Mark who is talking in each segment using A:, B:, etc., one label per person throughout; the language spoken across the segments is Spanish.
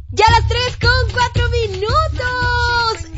A: Ya a las 3:04.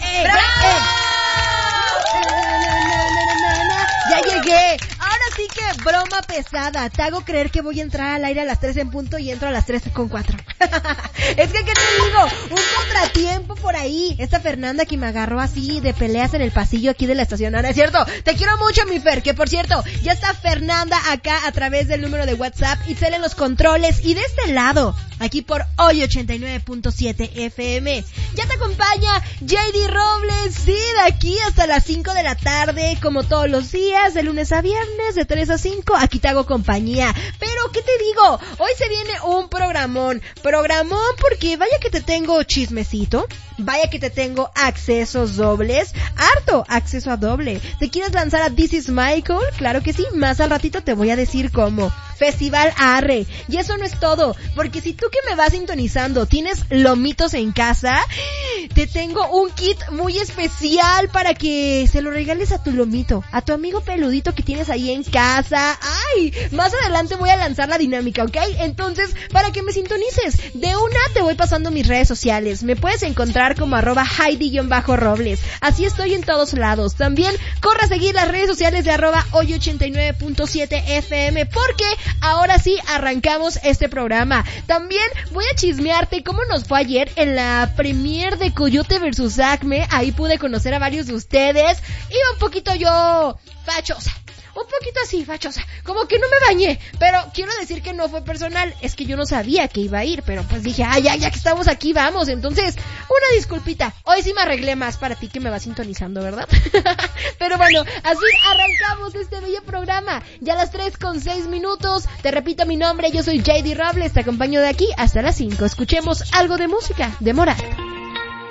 A: Ya llegué. Ahora sí que broma pesada. Te hago creer que voy a entrar al aire a las 3 en punto y entro a las 3:04. Es que, ¿qué te digo? Un contratiempo por ahí. Esta Fernanda que me agarró así de peleas en el pasillo aquí de la estación. ¿No es cierto? Te quiero mucho, mi Fer. Que por cierto, ya está Fernanda acá a través del número de WhatsApp y salen los controles. Y de este lado, aquí por hoy 89.7 FM. Ya te acompaña JD Robles. Sí, de aquí hasta las 5 de la tarde, como todos los días, de lunes a viernes, de 3 a 5. Aquí te hago compañía. Pero, ¿qué te digo? Hoy se viene un programón porque vaya que te tengo chismecito, vaya que te tengo accesos dobles, harto acceso a doble. ¿Te quieres lanzar a This is Michael? Claro que sí, más al ratito te voy a decir cómo. Festival Arre. Y eso no es todo, porque si tú que me vas sintonizando tienes lomitos en casa, te tengo un kit muy especial para que se lo regales a tu lomito, a tu amigo peludito que tienes ahí en casa. Ay, más adelante voy a lanzar la dinámica, ¿ok? Entonces, para que me sintonices, de una te voy pasando mis redes sociales. Me puedes encontrar como @Heidi_Robles. Así estoy en todos lados. También corre a seguir las redes sociales de @hoy89.7 FM, porque ahora sí arrancamos este programa. También voy a chismearte cómo nos fue ayer en la premier de Coyote vs Acme. Ahí pude conocer a varios de ustedes. Iba un poquito yo fachosa. Un poquito así, fachosa, como que no me bañé, pero quiero decir que no fue personal, es que yo no sabía que iba a ir, pero pues dije, ya que estamos aquí, vamos. Entonces, una disculpita, hoy sí me arreglé más para ti que me vas sintonizando, ¿verdad? Pero bueno, así arrancamos este bello programa, ya a las 3:06, te repito mi nombre, yo soy JD Robles, te acompaño de aquí hasta las 5, escuchemos algo de música de Morat.